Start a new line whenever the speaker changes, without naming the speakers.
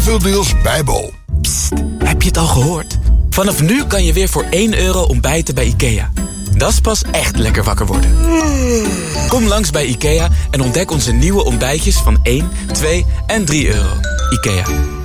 veel deals bij Bol.
Psst, heb je het al gehoord? Vanaf nu kan je weer voor €1 ontbijten bij IKEA. Dat is pas echt lekker wakker worden. Kom langs bij IKEA en ontdek onze nieuwe ontbijtjes van €1, €2 en €3. IKEA.